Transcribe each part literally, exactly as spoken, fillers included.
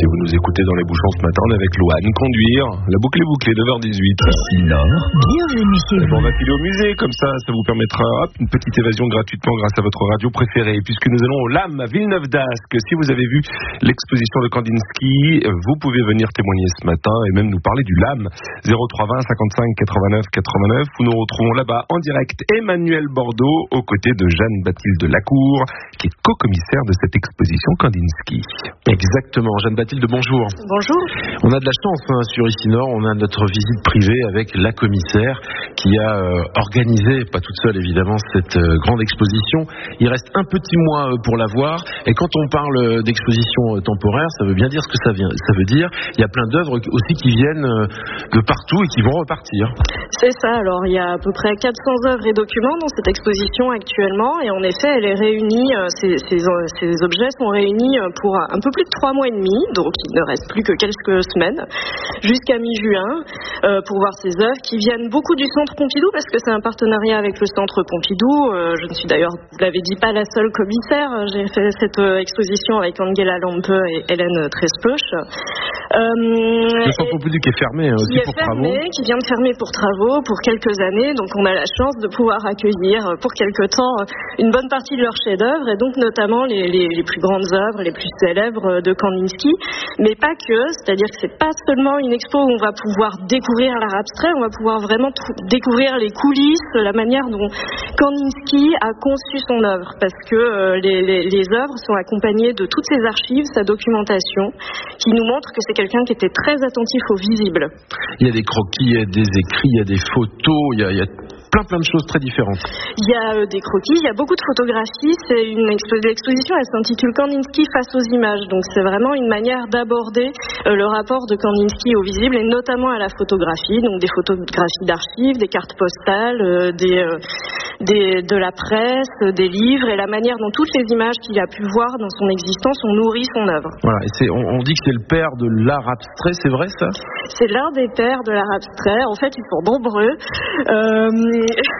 Si vous nous écoutez dans les bouchons ce matin, on est avec Louane. Conduire, la boucle est bouclée, neuf heures dix-huit. Ici Nord, bienvenue chez vous. On va filer au musée, comme ça, ça vous permettra hop, une petite évasion gratuitement grâce à votre radio préférée. Puisque nous allons au L A M à Villeneuve d'Ascq. Si vous avez vu l'exposition de Kandinsky, vous pouvez venir témoigner ce matin et même nous parler du L A M. zéro trois vingt cinquante-cinq quatre-vingt-neuf quatre-vingt-neuf, où nous retrouvons là-bas en direct Emmanuel Bordeaux aux côtés de Jeanne-Baptiste Lacour, qui est co-commissaire de cette exposition Kandinsky. Exactement. Jeanne-Baptiste, bonjour. Bonjour. On a de la chance hein, sur Ici Nord, on a notre visite privée avec la commissaire qui a euh, organisé, pas toute seule évidemment, cette euh, grande exposition. Il reste un petit mois euh, pour la voir, et quand on parle euh, d'exposition euh, temporaire, ça veut bien dire ce que ça, vient, ça veut dire. Il y a plein d'œuvres aussi qui viennent euh, de partout et qui vont repartir. C'est ça, alors il y a à peu près quatre cents œuvres et documents dans cette exposition actuellement, et en effet elle est réunie, euh, ces, ces, ces objets sont réunis pour un peu plus de trois mois et demi, donc il ne reste plus que quelques semaines, jusqu'à mi-juin, euh, pour voir ces œuvres qui viennent beaucoup du Centre Pompidou, parce que c'est un partenariat avec le Centre Pompidou. Euh, je ne suis d'ailleurs, vous l'avez dit, pas la seule commissaire. J'ai fait cette euh, exposition avec Angela Lampe et Hélène Trespoch. Euh, le Centre Pompidou qui est fermé hein, aussi qui est pour fermé, travaux. Qui vient de fermer pour travaux pour quelques années, donc on a la chance de pouvoir accueillir pour quelque temps une bonne partie de leurs chefs-d'œuvre, et donc notamment les, les, les plus grandes œuvres, les plus célèbres de Kandinsky, mais pas que, c'est-à-dire que c'est pas seulement une expo où on va pouvoir découvrir l'art abstrait, on va pouvoir vraiment t- découvrir les coulisses, la manière dont Kandinsky a conçu son œuvre, parce que euh, les, les, les œuvres sont accompagnées de toutes ses archives, sa documentation, qui nous montre que c'est quelqu'un qui était très attentif au visible. Il y a des croquis, il y a des écrits, il y a des photos, il y a, il y a plein plein de choses très différentes. Il y a euh, des croquis, il y a beaucoup de photographies. C'est une expo- l'exposition, elle s'intitule Kandinsky face aux images. Donc c'est vraiment une manière d'aborder euh, le rapport de Kandinsky au visible, et notamment à la photographie. Donc des photographies d'archives, des cartes postales, euh, des, euh, des, de la presse, euh, des livres, et la manière dont toutes les images qu'il a pu voir dans son existence ont nourri son œuvre. Voilà, et c'est, on, on dit que c'est le père de l'art abstrait, c'est vrai ça ? C'est l'un des pères de l'art abstrait. En fait, ils sont nombreux. Euh,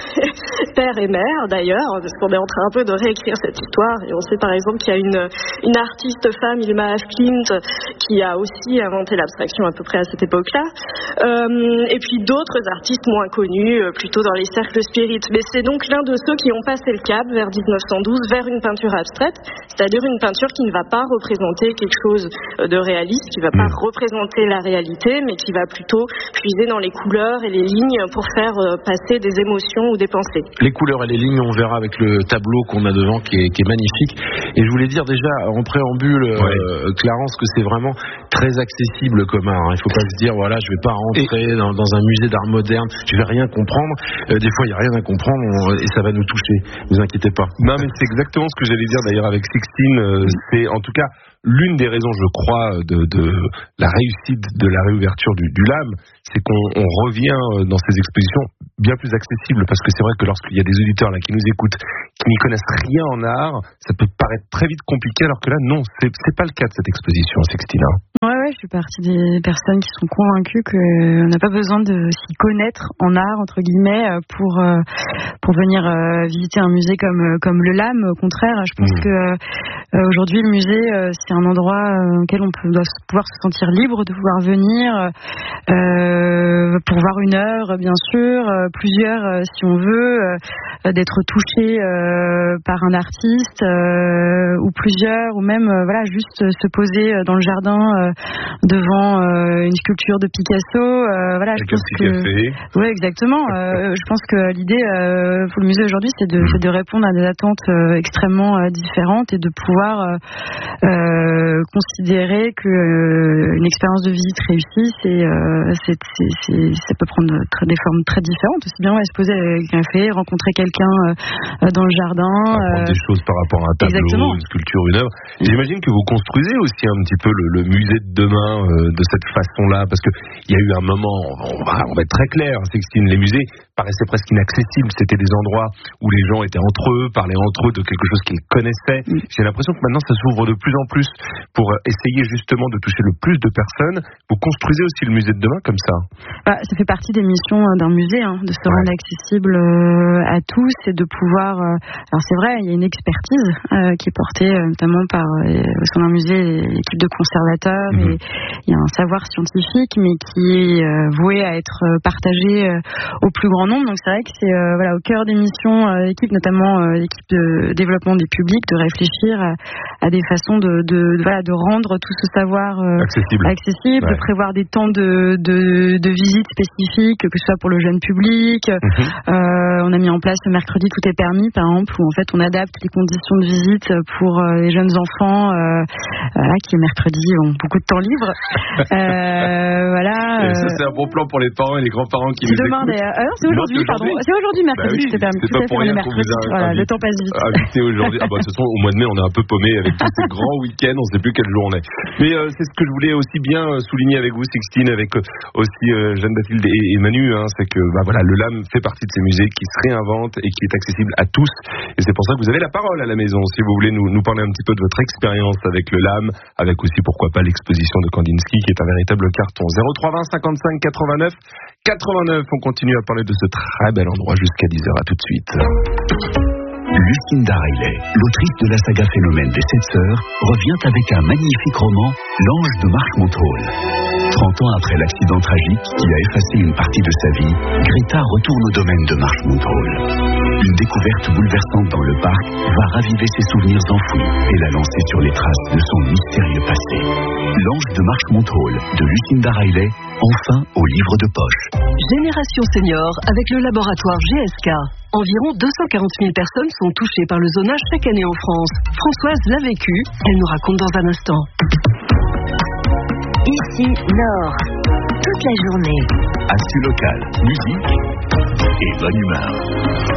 père et mère d'ailleurs, parce qu'on est en train un peu de réécrire cette histoire, et on sait par exemple qu'il y a une, une artiste femme, Ilma Afklint, qui a aussi inventé l'abstraction à peu près à cette époque-là, euh, et puis d'autres artistes moins connus, plutôt dans les cercles spirites. Mais c'est donc l'un de ceux qui ont passé le cap vers dix-neuf cent douze, vers une peinture abstraite, c'est-à-dire une peinture qui ne va pas représenter quelque chose de réaliste, qui ne va pas mmh. représenter la réalité, mais qui va plutôt puiser dans les couleurs et les lignes pour faire passer des émotions ou des pensées. Les couleurs et les lignes, on verra avec le tableau qu'on a devant qui est, qui est magnifique. Et je voulais dire déjà en préambule, ouais. euh, Clarence, que c'est vraiment très accessible comme art. Il ne faut pas se dire, voilà, je ne vais pas rentrer et... dans, dans un musée d'art moderne, je ne vais rien comprendre. Euh, des fois, il n'y a rien à comprendre on, et ça va nous toucher. Ne vous inquiétez pas. Non, mais c'est exactement ce que j'allais dire d'ailleurs avec Sixtine. Euh, c'est en tout cas l'une des raisons, je crois, de, de la réussite de la réouverture du, du L A M, c'est qu'on on revient dans ces expositions bien plus accessibles, parce que c'est vrai que lorsqu'il y a des auditeurs là qui nous écoutent, qui n'y connaissent rien en art, ça peut paraître très vite compliqué, alors que là, non, c'est, c'est pas le cas de cette exposition, Sixtina. Ouais, ouais, je fais partie des personnes qui sont convaincues qu'on n'a pas besoin de s'y connaître en art, entre guillemets, pour, pour venir visiter un musée comme, comme le L A M. Au contraire, je pense mmh. que euh, aujourd'hui, le musée, c'est un endroit auquel on peut, doit pouvoir se sentir libre de pouvoir venir euh, pour voir une œuvre, bien sûr, plusieurs euh, si on veut, euh, d'être touché euh, par un artiste euh, ou plusieurs, ou même euh, voilà, juste se poser dans le jardin euh, devant euh, une sculpture de Picasso. Euh, voilà, Avec je pense que ouais, exactement. Euh, je pense que l'idée euh, pour le musée aujourd'hui, c'est de, c'est de répondre à des attentes euh, extrêmement euh, différentes et de pouvoir euh, euh, considérer que euh, une expérience de visite réussie, c'est, euh, c'est, c'est, c'est, ça peut prendre très, des formes très différentes. Aussi bien ouais, se poser avec un café, rencontrer quelqu'un euh, dans le jardin. Apprendre euh, des choses par rapport à un tableau, exactement. Une sculpture, une œuvre. Et j'imagine que vous construisez aussi un petit peu le, le musée de demain. demain euh, de cette façon-là? Parce qu'il y a eu un moment, on va, on va être très clair, Sixtine, les musées paraissaient presque inaccessibles. C'était des endroits où les gens étaient entre eux, parlaient entre eux de quelque chose qu'ils connaissaient. Mm. J'ai l'impression que maintenant ça s'ouvre de plus en plus pour essayer justement de toucher le plus de personnes. Vous construisez aussi le musée de demain comme ça? Bah, ça fait partie des missions d'un musée, hein, de se ouais. rendre accessible euh, à tous et de pouvoir... Euh, alors c'est vrai, il y a une expertise euh, qui est portée euh, notamment par euh, au sein d'un musée, l'équipe de conservateurs, mmh. et il y a un savoir scientifique mais qui est euh, voué à être partagé euh, au plus grand nombre. Donc c'est vrai que c'est euh, voilà, au cœur des missions euh, l'équipe, notamment euh, l'équipe de développement des publics, de réfléchir à, à des façons de, de, de, voilà, de rendre tout ce savoir euh, accessible, accessible ouais. de prévoir des temps de, de, de visite spécifiques, que ce soit pour le jeune public. Mmh. Euh, on a mis en place le mercredi tout est permis, par exemple, où en fait on adapte les conditions de visite pour euh, les jeunes enfants euh, euh, qui mercredi ont beaucoup de temps libre. Euh, voilà. Et ça c'est un bon plan pour les parents et les grands-parents qui nous demain, écoutent. Ah non, c'est aujourd'hui, pardon. C'est aujourd'hui mercredi. Bah oui, c'est permis. C'est pas pour rien qu'on vous a voilà, le temps passe vite. Invité aujourd'hui. Ah bah de toute façon, au mois de mai, on est un peu paumé avec tous ces grands week-ends. On ne sait plus quel jour on est. Mais euh, c'est ce que je voulais aussi bien souligner avec vous, Sixtine, avec euh, aussi euh, Jeanne-Bathilde et, et Manu. Hein, c'est que bah voilà, le LAM fait partie de ces musées qui se réinventent et qui est accessible à tous. Et c'est pour ça que vous avez la parole à la maison. Si vous voulez nous, nous parler un petit peu de votre expérience avec le LAM, avec aussi pourquoi pas l'exposition de Kandinsky qui est un véritable carton. zéro trois vingt cinquante-cinq quatre-vingt-neuf quatre-vingt-neuf. On continue à parler de ce très bel endroit jusqu'à dix heures. À tout de suite. Lucinda Riley, l'autrice de la saga Phénomène des Sept Sœurs, revient avec un magnifique roman, L'Ange de Marchmont Hall. trente ans après l'accident tragique qui a effacé une partie de sa vie, Greta retourne au domaine de Marchmont Hall. Une découverte bouleversante dans le parc va raviver ses souvenirs enfouis et la lancer sur les traces de son mystérieux passé. L'Ange de Marchmont Hall de Lucinda Riley, enfin au livre de poche. Génération Senior avec le laboratoire G S K. Environ deux cent quarante mille personnes sont touchées par le zonage chaque année en France. Françoise l'a vécu, elle nous raconte dans un instant. Ici, Nord. Toute la journée. Actu local, musique et bonne humeur.